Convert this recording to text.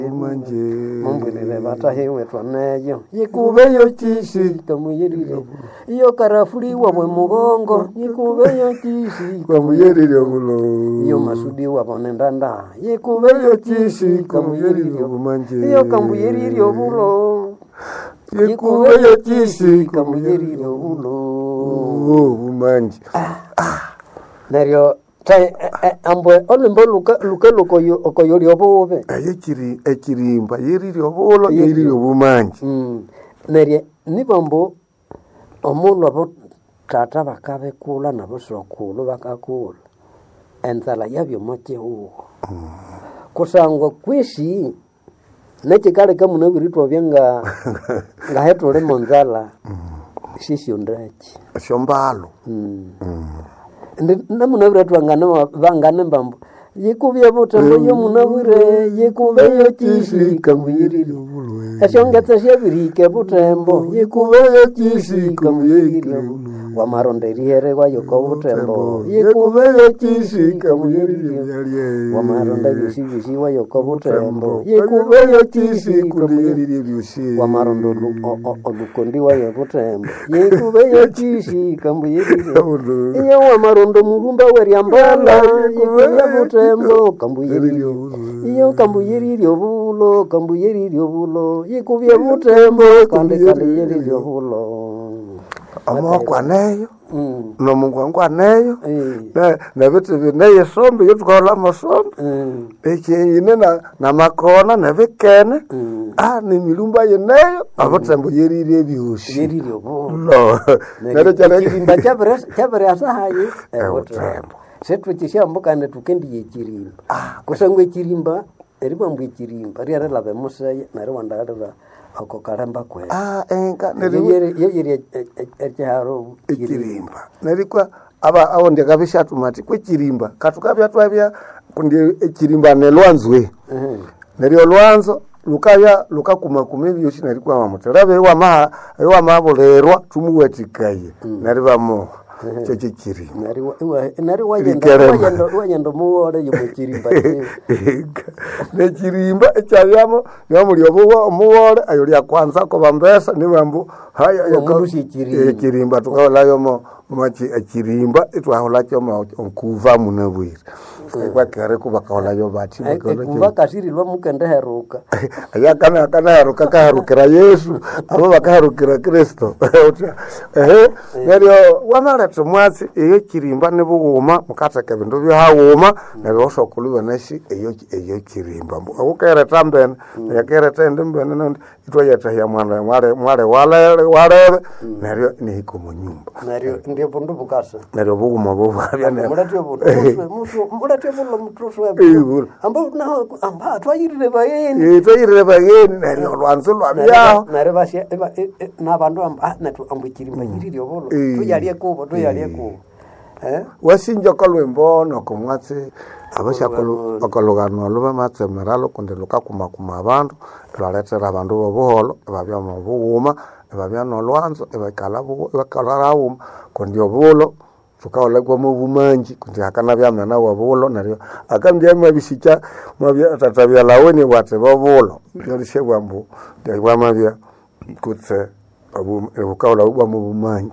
Manje mumbwirire batahiwe twaneyo yikubeyo chishi kamuyerire iyo karafuri wabwe mugongo yikubeyo chishi kamuyerire bulo iyo masudi wabone ndanda yikubeyo chishi kamuyerire manje iyo kamuyerire bulo yikubeyo chishi kamuyerire bulo manje neryo tai ambwe olimbo luka okoyori obobe ekirimba yeriri obulo yeriri obumanje nerye nibambo omundu abo tata bakabekula nabosokulu bakakula enzala yabyo mochehuo kusangwa kwishi nechikaleka munabiritwa byenga ngahetole monzala shisho ndachi shombalo namunabiratwa vangane mbambo yikubye butembo yo munabire yikubeyo chishi kamuyirire esyongetse syabirike butembo yikubeyo chishi kamuyirire wamaronderire wayoko butembo yikubeyo chishi kamuyirire wamaronda bisi wayoko butembo yikubeyo chishi kamuyirire wamarondo olukondi wayo butembo yikubeyo chishi kamuyirire iyo wamarondo murumba weryambala yikubeyo butembo kambuyirire iyo kambuyirire obulo yikubye butembo kandi yerire obulo amokwaneyo nomungwaneyo nebithi bineye sombe yotukola masombe ekinyine na makona nebikene nemilumba yeneyo abutembo yerire ebyoshi yerire obulo neryo kirimba cyabere asahaye butembo setwe kishambuka tukendi yekirimba kusangwe kirimba eribambwe kirimba riare labe musaye nari wandalira ako karamba kwe enka yeri ekiharo kirimba nerikwa aba awonde kabishatu mati kwe kirimba katukabya twabya kundi ekirimba nelwanzwe neryo lwanzo lukakuma kumebyoshi nerikwa mamuterabe wa mabolerwa tumuwatikaye naribamo chekiri nari wayendo muwore yomukirimba nekirimba ekyayamo yamuli omuwore ayo lya kwanza ko bambesa nibambu haya ekirimba tukawolayo machi ekirimba etwahola cyo onkuva munabwira kwakere kubakawolayo bati bakasirilwa mukende heruka ayakana heruka kaherukira Yesu abo bakaherukira Kristo neryo wamara tumwasi eyo kirimba nibuwuma mukateka bintu byahawuma neryo osokulu beneshi eyo kirimba akukere tambene yakere tende mbene nandi itwayeta ya mwale walebe neryo nihiko mu nyumba neryo ndiye bundu bukasa neryo buwuma bubabya mulatyo mutruso amba twayirire bayeni neryo lwanzo lwabyaho neryo bashe nabantu ambukirimba yirire obulo tuyaliye kubo wasinja kalwembo nokomwatsi abashakolo akalugano luba matsemeralo kunde lukakuma abantu lwaletera abantu bobuholo babya mu buwuma babya no lwanzo bakala kundi obulo tukaola kwa mubumanji kundi akana byamana wabulo naryo akambya mabishika mabya tatabya laweni wate bobulo yorishe bwambu byamabya kutse abu ukaola ubwa mubumanji